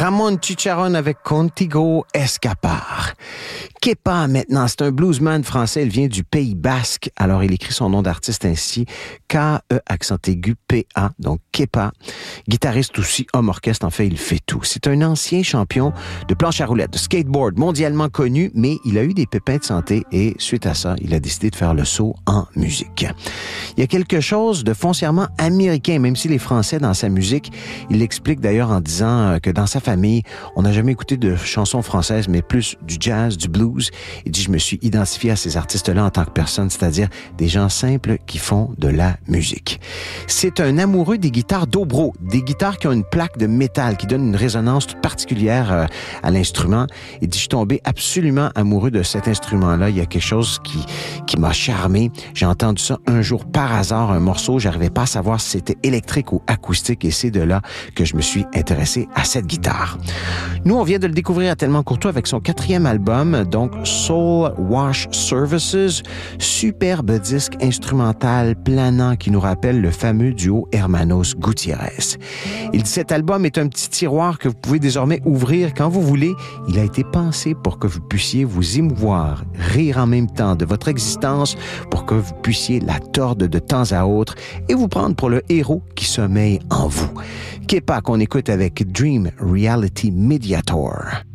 Ramon Chicharrón avec Contigo Escapar. Kepa, maintenant, c'est un bluesman français. Il vient du Pays Basque. Alors, il écrit son nom d'artiste ainsi. K-E, accent aigu, P-A. Donc, Kepa. Guitariste aussi, homme orchestre. En fait, il fait tout. C'est un ancien champion de planche à roulettes, de skateboard, mondialement connu, mais il a eu des pépins de santé et, suite à ça, il a décidé de faire le saut en musique. Il y a quelque chose de foncièrement américain, même si les Français, dans sa musique, il l'explique d'ailleurs en disant que dans sa famille, on n'a jamais écouté de chansons françaises, mais plus du jazz, du blues. Il dit, je me suis identifié à ces artistes-là en tant que personne, c'est-à-dire des gens simples qui font de la musique. C'est un amoureux des guitares dobro, des guitares qui ont une plaque de métal, qui donnent une résonance toute particulière à l'instrument. Il dit, je suis tombé absolument amoureux de cet instrument-là. Il y a quelque chose qui m'a charmé. J'ai entendu ça un jour par hasard, un morceau. J'arrivais pas à savoir si c'était électrique ou acoustique et c'est de là que je me suis intéressé à cette guitare. Nous, on vient de le découvrir à Tellement Courtois avec son 4e album, donc Soul Wash Services, superbe disque instrumental planant qui nous rappelle le fameux duo Hermanos Gutiérrez. Il dit, cet album est un petit tiroir que vous pouvez désormais ouvrir quand vous voulez. Il a été pensé pour que vous puissiez vous émouvoir, rire en même temps de votre existence, pour que vous puissiez la tordre de temps à autre et vous prendre pour le héros qui sommeille en vous. Kepa qu'on écoute avec Dream Reality Mediator.